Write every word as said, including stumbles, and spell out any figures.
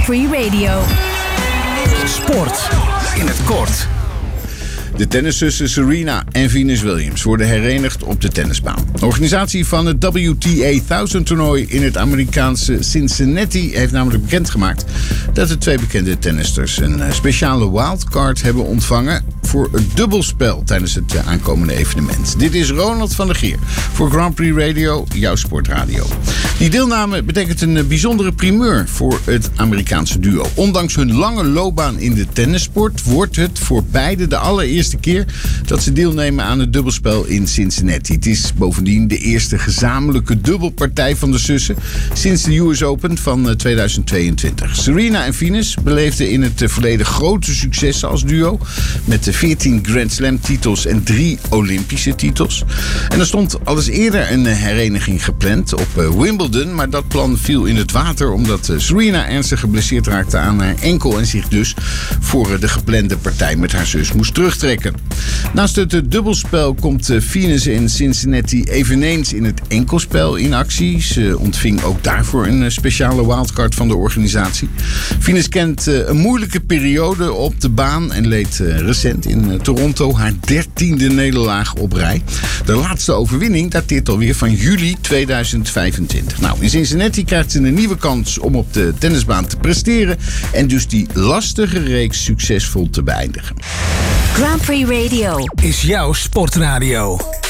Free Radio. Sport in het kort. De tenniszussen Serena en Venus Williams worden herenigd op de tennisbaan. De organisatie van het W T A duizend toernooi in het Amerikaanse Cincinnati heeft namelijk bekendgemaakt dat de twee bekende tennisters een speciale wildcard hebben ontvangen voor het dubbelspel tijdens het aankomende evenement. Dit is Ronald van der Geer voor Grand Prix Radio, jouw sportradio. Die deelname betekent een bijzondere primeur voor het Amerikaanse duo. Ondanks hun lange loopbaan in de tennissport wordt het voor beide de allereerste keer dat ze deelnemen aan het dubbelspel in Cincinnati. Het is bovendien de eerste gezamenlijke dubbelpartij van de zussen sinds de U S Open van tweeduizend tweeëntwintig. Serena en Venus beleefden in het verleden grote successen als duo met de veertien Grand Slam titels en drie Olympische titels. En er stond al eens eerder een hereniging gepland op Wimbledon, maar dat plan viel in het water omdat Serena ernstig geblesseerd raakte aan haar enkel en zich dus voor de geplande partij met haar zus moest terugtrekken. Naast het dubbelspel komt Venus in Cincinnati eveneens in het enkelspel in actie. Ze ontving ook daarvoor een speciale wildcard van de organisatie. Venus kent een moeilijke periode op de baan en leed recent in Toronto haar dertiende nederlaag op rij. De laatste overwinning dateert alweer van juli tweeduizend vijfentwintig. Nou, in Cincinnati krijgt ze een nieuwe kans om op de tennisbaan te presteren en dus die lastige reeks succesvol te beëindigen. Grand Prix Radio is jouw sportradio.